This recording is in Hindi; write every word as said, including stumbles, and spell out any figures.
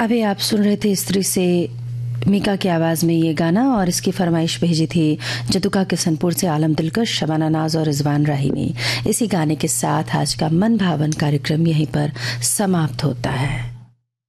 अभी आप सुन रहे थे स्त्री से मीका की आवाज में ये गाना, और इसकी फरमाइश भेजी थी जदुका किशनपुर से आलम दिलकश, शबाना नाज और रिजवान राही ने। इसी गाने के साथ आज का मन भावन कार्यक्रम यहीं पर समाप्त होता है।